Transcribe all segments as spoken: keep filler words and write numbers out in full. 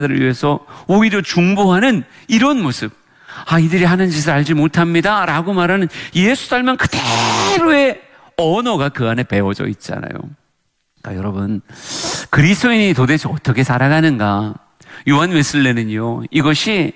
를 위해서 오히려 중보하는 이런 모습. 아, 이들이 하는 짓을 알지 못합니다 라고 말하는 예수 닮은 그대로의 언어가 그 안에 배워져 있잖아요. 그러니까 여러분, 그리스도인이 도대체 어떻게 살아가는가? 요한 웨슬레는요, 이것이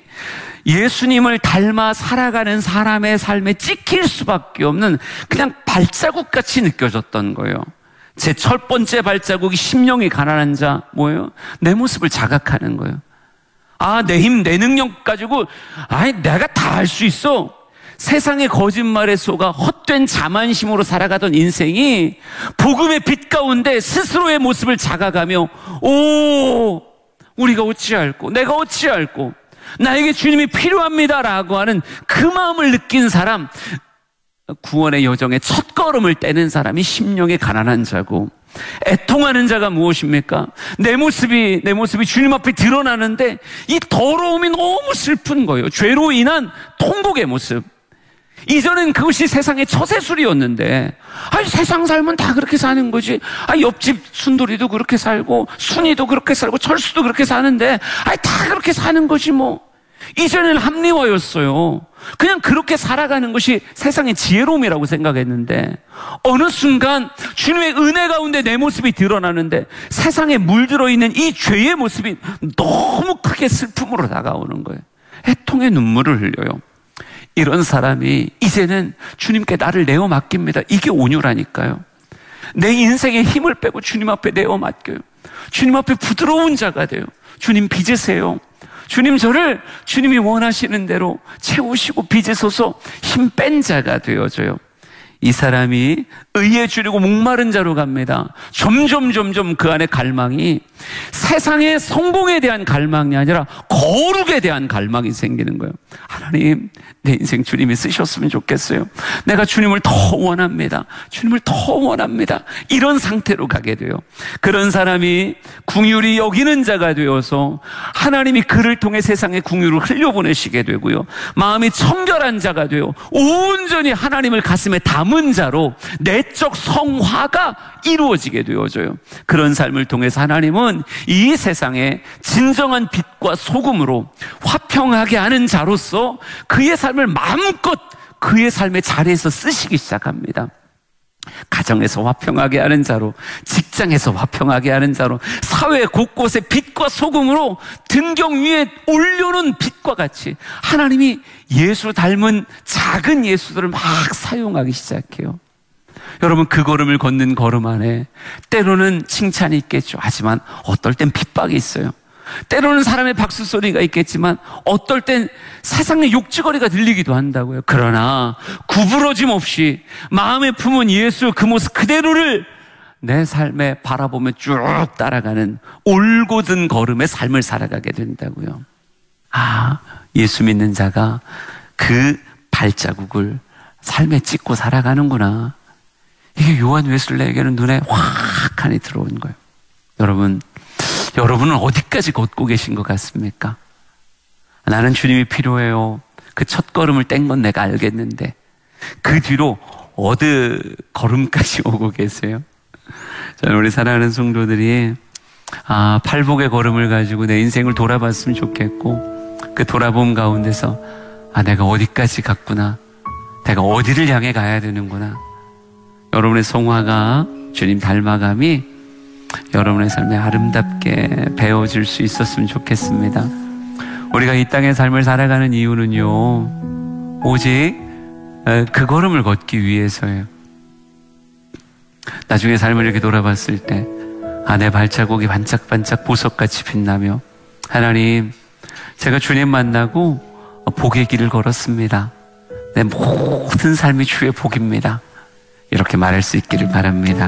예수님을 닮아 살아가는 사람의 삶에 찍힐 수밖에 없는 그냥 발자국같이 느껴졌던 거예요. 제 첫 번째 발자국이 심령이 가난한 자, 뭐예요? 내 모습을 자각하는 거예요. 아, 내 힘, 내 능력 가지고, 아이, 내가 다 할 수 있어. 세상의 거짓말에 속아 헛된 자만심으로 살아가던 인생이 복음의 빛 가운데 스스로의 모습을 자각하며, 오, 우리가 어찌할꼬, 내가 어찌할꼬, 나에게 주님이 필요합니다라고 하는 그 마음을 느낀 사람, 구원의 여정의 첫 걸음을 떼는 사람이 심령의 가난한 자고, 애통하는 자가 무엇입니까? 내 모습이 내 모습이 주님 앞에 드러나는데 이 더러움이 너무 슬픈 거예요. 죄로 인한 통곡의 모습. 이전엔 그것이 세상의 처세술이었는데, 아니, 세상 삶은 다 그렇게 사는 거지. 아, 옆집 순돌이도 그렇게 살고 순이도 그렇게 살고 철수도 그렇게 사는데, 아니, 다 그렇게 사는 거지 뭐. 이전에는 합리화였어요. 그냥 그렇게 살아가는 것이 세상의 지혜로움이라고 생각했는데, 어느 순간 주님의 은혜 가운데 내 모습이 드러나는데 세상에 물들어 있는 이 죄의 모습이 너무 크게 슬픔으로 다가오는 거예요. 애통의 눈물을 흘려요. 이런 사람이 이제는 주님께 나를 내어 맡깁니다. 이게 온유라니까요. 내 인생의 힘을 빼고 주님 앞에 내어 맡겨요. 주님 앞에 부드러운 자가 돼요. 주님 빚으세요. 주님, 저를 주님이 원하시는 대로 채우시고 빚으소서. 힘 뺀 자가 되어져요. 이 사람이 의에 주리고 목마른 자로 갑니다. 점점 점점 그 안에 갈망이 세상의 성공에 대한 갈망이 아니라 거룩에 대한 갈망이 생기는 거예요. 하나님, 내 인생 주님이 쓰셨으면 좋겠어요. 내가 주님을 더 원합니다. 주님을 더 원합니다. 이런 상태로 가게 돼요. 그런 사람이 긍휼히 여기는 자가 되어서 하나님이 그를 통해 세상에 긍휼을 흘려보내시게 되고요. 마음이 청결한 자가 되어 온전히 하나님을 가슴에 담은 자로 내적 성화가 이루어지게 되어져요. 그런 삶을 통해서 하나님은 이 세상에 진정한 빛과 소금으로 화평하게 하는 자로서 그의 삶을 마음껏 그의 삶의 자리에서 쓰시기 시작합니다. 가정에서 화평하게 하는 자로, 직장에서 화평하게 하는 자로, 사회 곳곳에 빛과 소금으로 등경 위에 올려놓은 빛과 같이 하나님이 예수 닮은 작은 예수들을 막 사용하기 시작해요. 여러분, 그 걸음을 걷는 걸음 안에 때로는 칭찬이 있겠죠. 하지만 어떨 땐 핍박이 있어요. 때로는 사람의 박수 소리가 있겠지만 어떨 땐 세상의 욕지거리가 들리기도 한다고요. 그러나 구부러짐 없이 마음에 품은 예수 그 모습 그대로를 내 삶에 바라보며 쭉 따라가는 올곧은 걸음의 삶을 살아가게 된다고요. 아, 예수 믿는 자가 그 발자국을 삶에 찍고 살아가는구나. 이게 요한 웨슬레에게는 눈에 확하니 들어온 거예요. 여러분, 여러분은 어디까지 걷고 계신 것 같습니까? 나는 주님이 필요해요. 그 첫 걸음을 뗀 건 내가 알겠는데 그 뒤로 어느 걸음까지 오고 계세요? 저는 우리 사랑하는 성도들이 아, 팔복의 걸음을 가지고 내 인생을 돌아봤으면 좋겠고, 그 돌아봄 가운데서 아, 내가 어디까지 갔구나, 내가 어디를 향해 가야 되는구나. 여러분의 성화가, 주님 닮아감이 여러분의 삶에 아름답게 배워질 수 있었으면 좋겠습니다. 우리가 이 땅의 삶을 살아가는 이유는요, 오직 그 걸음을 걷기 위해서예요. 나중에 삶을 이렇게 돌아봤을 때 아, 내 발자국이 반짝반짝 보석같이 빛나며 하나님, 제가 주님 만나고 복의 길을 걸었습니다. 내 모든 삶이 주의 복입니다. 이렇게 말할 수 있기를 바랍니다.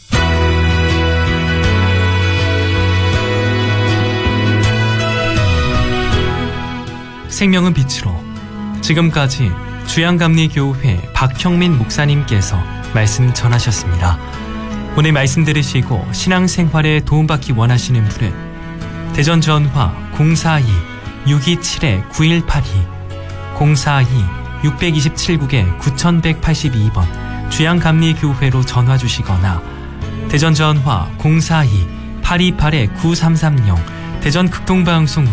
생명은 빛으로, 지금까지 주양감리교회 박형민 목사님께서 말씀 전하셨습니다. 오늘 말씀 들으시고 신앙생활에 도움받기 원하시는 분은 대전 전화 공사이 육이칠 구일팔이, 공사이 육이칠 구 구일팔이 번 주양감리교회로 전화 주시거나 대전 전화 공사이 팔이팔 구삼삼공 대전 극동방송